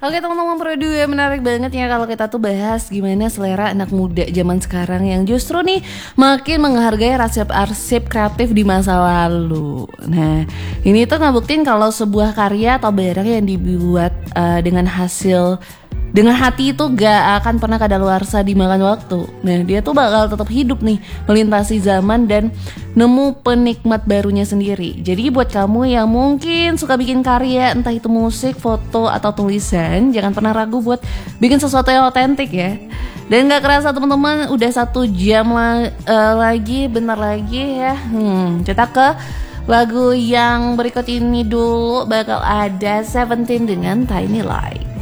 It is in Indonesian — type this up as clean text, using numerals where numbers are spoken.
Oke teman-teman Pro 2, menarik banget ya kalau kita tuh bahas gimana selera anak muda zaman sekarang yang justru nih makin menghargai arsip-arsip kreatif di masa lalu. Nah, ini tuh ngebuktiin kalau sebuah karya atau barang yang dibuat dengan hati itu gak akan pernah kadaluarsa dimakan waktu. Nah, dia tuh bakal tetap hidup nih, melintasi zaman dan nemu penikmat barunya sendiri. Jadi buat kamu yang mungkin suka bikin karya, entah itu musik, foto, atau tulisan, jangan pernah ragu buat bikin sesuatu yang otentik ya. Dan gak kerasa teman-teman, udah 1 jam lagi, bentar lagi ya. Kita ke lagu yang berikut ini dulu, bakal ada Seventeen dengan Tiny Light.